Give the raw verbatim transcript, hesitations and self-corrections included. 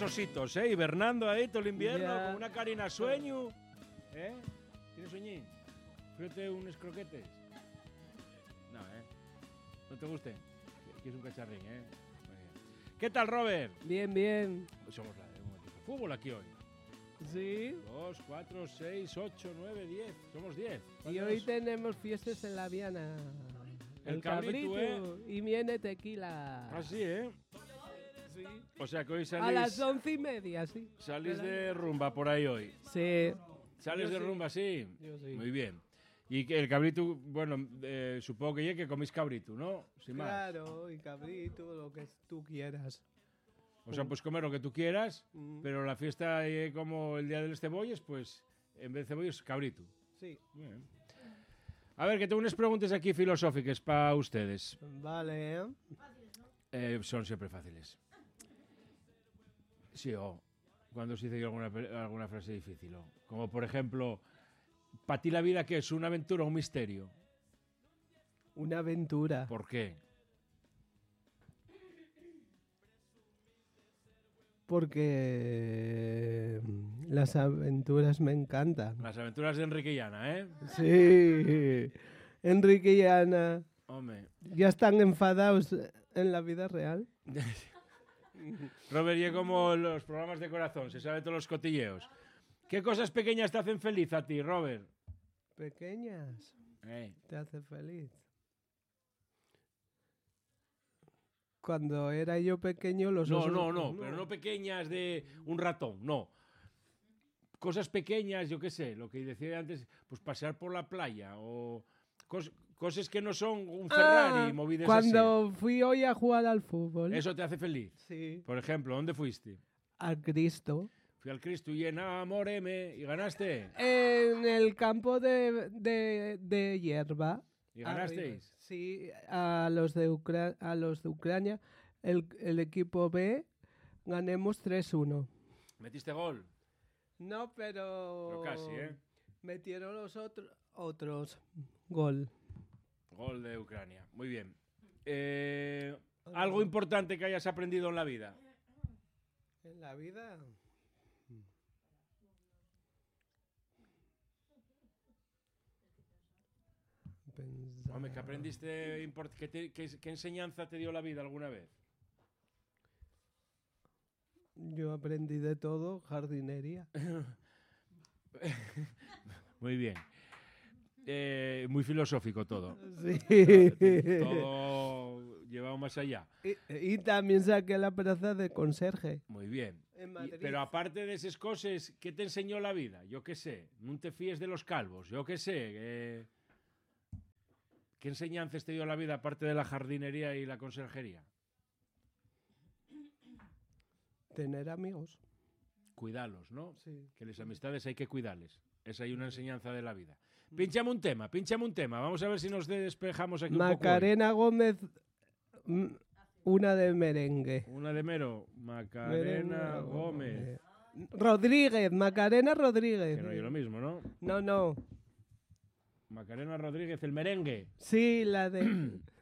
ositos, ¿eh? Hibernando ahí todo el invierno, Ya. con una carina a sueño. ¿Eh? ¿Tienes sueñín? Fíjate unos croquetes. No, ¿eh? ¿No te guste? Aquí es un cacharrín, ¿eh? Muy bien. ¿Qué tal, Robert? Bien, bien. Pues somos la de un equipo de fútbol aquí hoy. Sí. Dos, cuatro, seis, ocho, nueve, diez. Somos diez. Y hoy tenemos fiestas en la Viana. El cabrito, ¿eh? Y viene tequila. Así, ¿eh? Sí. O sea que hoy A salís, las once y media, sí. salís de rumba por ahí hoy. Sí. ¿Sales Yo de sí. rumba, sí? Yo sí. Muy bien. Y que el cabrito, bueno, eh, supongo que ya que comís cabrito, ¿no? Sin más. Claro, y cabrito, lo que tú quieras. O sea, pues comer lo que tú quieras, Mm. pero la fiesta eh, como el día de los cebolles, pues en vez de cebolles, cabrito. Sí. Bien. A ver, que tengo unas preguntas aquí filosóficas para ustedes. Vale, ¿eh? Eh, son siempre fáciles. Sí, o cuando se dice alguna, pe- alguna frase difícil. O, como por ejemplo, ¿para ti la vida qué es? ¿Una aventura o un misterio? Una aventura. ¿Por qué? Porque las aventuras me encantan. Las aventuras de Enrique y Ana, ¿eh? Sí. Enrique y Ana Hombre. ya están enfadados en la vida real. Robert, y como los programas de corazón, se sabe todos los cotilleos. ¿Qué cosas pequeñas te hacen feliz a ti, Robert? Pequeñas. Eh, Te hace feliz. Cuando era yo pequeño, los No, osos- no, no, pero no pequeñas de un ratón, no. Cosas pequeñas, yo qué sé, lo que decía antes, pues pasear por la playa o cos- cosas que no son un Ferrari Ah, movidas cuando fui hoy a jugar al fútbol. así. Eso te hace feliz. Sí. Por ejemplo, ¿dónde fuiste? Al Cristo. Fui al Cristo y enamoréme y ganaste. En el campo de, de, de hierba. ¿Y ganasteis? Arriba. Sí, a los de, Ucra- a los de Ucrania, el, el equipo B, ganemos tres uno. ¿Metiste gol? No, pero... Pero casi, ¿eh? Metieron los otros otros gol. Gol de Ucrania. Muy bien. Eh, ¿Algo importante que hayas aprendido en la vida? En la vida... Pensar- Hombre, ¿qué aprendiste? import- ¿Qué, te- qué- qué enseñanza te dio la vida alguna vez? Yo aprendí de todo, jardinería. Muy bien. Eh, muy filosófico todo. Sí. Todo llevado más allá. Y, y también saqué la plaza de conserje. Muy bien. En Y- Madrid. pero aparte de esas cosas, ¿qué te enseñó la vida? Yo qué sé. No te fíes de los calvos. Yo qué sé. eh, ¿Qué enseñanzas te dio la vida aparte de la jardinería y la conserjería? Tener amigos. Cuidarlos, ¿no? Sí. Que las amistades hay que cuidarles. Esa hay una enseñanza de la vida. Pinchame un tema, pinchame un tema. Vamos a ver si nos despejamos aquí un poco. Macarena Gómez, mm, una de merengue. hoy. Una de mero. Macarena Merengue, Gómez. Rodríguez, Macarena Rodríguez. Que no es lo mismo, ¿no? No, no. Macarena Rodríguez, el merengue. Sí, la de